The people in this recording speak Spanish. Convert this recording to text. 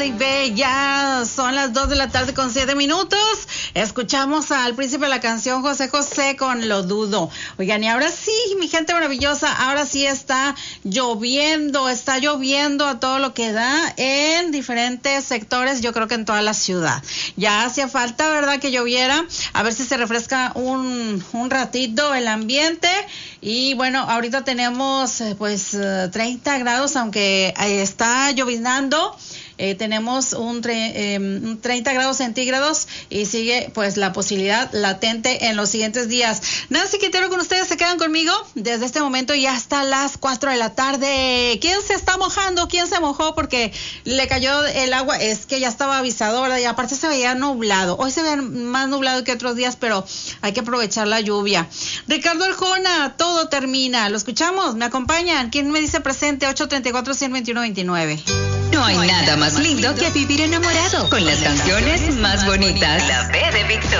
y bella. Son las 2 de la tarde con 7 minutos. Escuchamos al príncipe de la canción José José con Lo Dudo. Oigan, y ahora sí, mi gente maravillosa, ahora sí está lloviendo a todo lo que da en diferentes sectores, yo creo que en toda la ciudad. Ya hacía falta, ¿verdad?, que lloviera, a ver si se refresca un ratito el ambiente. Y bueno, ahorita tenemos 30 grados, aunque está lloviznando. Tenemos un 30 grados centígrados y sigue pues la posibilidad latente en los siguientes días. Nancy Quintero con ustedes, se quedan conmigo desde este momento y hasta las 4 de la tarde. ¿Quién se está mojando? ¿Quién se mojó porque le cayó el agua? Es que ya estaba avisado, ¿verdad? Y aparte se veía nublado. Hoy se ve más nublado que otros días, pero hay que aprovechar la lluvia. Ricardo Arjona, todo termina. ¿Lo escuchamos? ¿Me acompañan? ¿Quién me dice presente? 834-121-29. No hay nada más lindo que vivir enamorado con las canciones más bonitas. La B de Victoria.